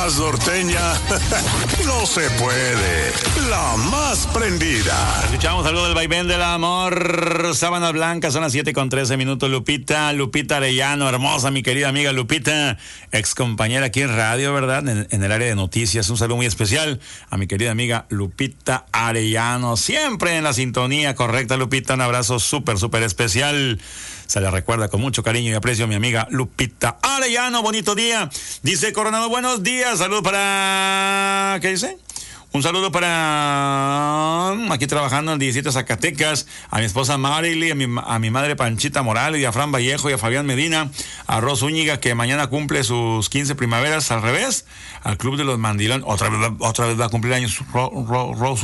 más norteña no se puede. La más prendida. Escuchamos algo del vaivén del amor. Sábana Blanca, son las 7:13 Lupita Arellano, hermosa, mi querida amiga Lupita, ex compañera aquí en radio, ¿verdad? En el área de noticias. Un saludo muy especial a mi querida amiga Lupita Arellano, siempre en la sintonía correcta, Lupita. Un abrazo súper especial. Se le recuerda con mucho cariño y aprecio a mi amiga Lupita Arellano. Bonito día. Dice Coronado, buenos días. Saludos para... ¿Qué dice? Un saludo para... Aquí trabajando en 17 Zacatecas. A mi esposa Marily, a mi madre Panchita Morales, y a Fran Vallejo y a Fabián Medina. A Ros Úñiga, que mañana cumple sus 15 primaveras, al revés. Al Club de los Mandilón. Otra vez va a cumplir años Ros